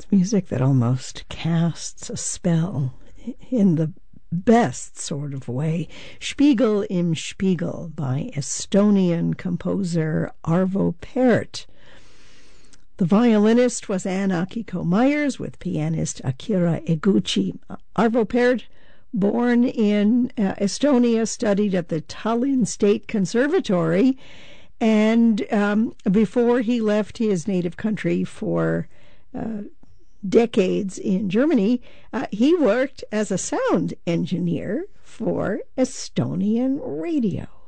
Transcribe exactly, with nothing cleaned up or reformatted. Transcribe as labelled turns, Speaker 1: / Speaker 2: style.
Speaker 1: Music that almost casts a spell in the best sort of way. Spiegel im Spiegel by Estonian composer Arvo Pärt. The violinist was Ann Akiko Myers with pianist Akira Eguchi. Arvo Pärt, born in uh, Estonia, studied at the Tallinn State Conservatory, and um, before he left his native country for uh, decades in Germany, uh, he worked as a sound engineer for Estonian radio.